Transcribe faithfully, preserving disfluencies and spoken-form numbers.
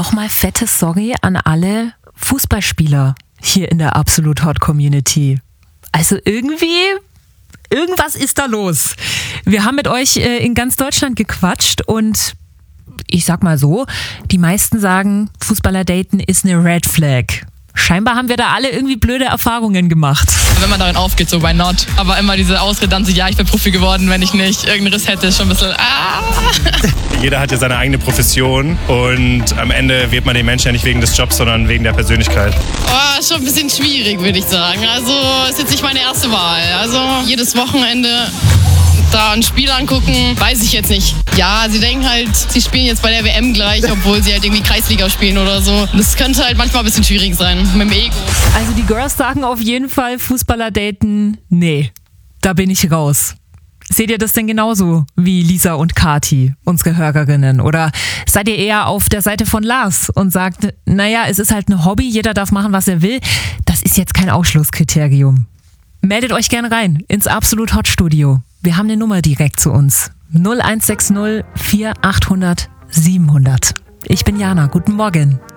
nochmal fettes Sorry an alle Fußballspieler hier in der Absolut Hot Community. Also irgendwie, irgendwas ist da los. Wir haben mit euch in ganz Deutschland gequatscht und ich sag mal so, die meisten sagen, Fußballer daten ist eine Red Flag. Scheinbar haben wir da alle irgendwie blöde Erfahrungen gemacht. Wenn man darin aufgeht, so why not? Aber immer diese Ausrede dann so, ja, ich bin Profi geworden, wenn ich nicht irgendeinen Riss hätte, ist schon ein bisschen, ah. Jeder hat ja seine eigene Profession und am Ende wird man den Menschen ja nicht wegen des Jobs, sondern wegen der Persönlichkeit. Oh, schon ein bisschen schwierig, würde ich sagen. Also, ist jetzt nicht meine erste Wahl. Also, jedes Wochenende da ein Spiel angucken, weiß ich jetzt nicht. Ja, sie denken halt, sie spielen jetzt bei der W M gleich, obwohl sie halt irgendwie Kreisliga spielen oder so. Das könnte halt manchmal ein bisschen schwierig sein, mit dem Ego. Also die Girls sagen auf jeden Fall, Fußballer daten, nee, da bin ich raus. Seht ihr das denn genauso wie Lisa und Kati, unsere Hörerinnen? Oder seid ihr eher auf der Seite von Lars und sagt, naja, es ist halt ein Hobby, jeder darf machen, was er will. Das ist jetzt kein Ausschlusskriterium. Meldet euch gerne rein ins Absolut Hot Studio. Wir haben eine Nummer direkt zu uns. null eins sechs null vier achthundert siebenhundert. Ich bin Jana. Guten Morgen.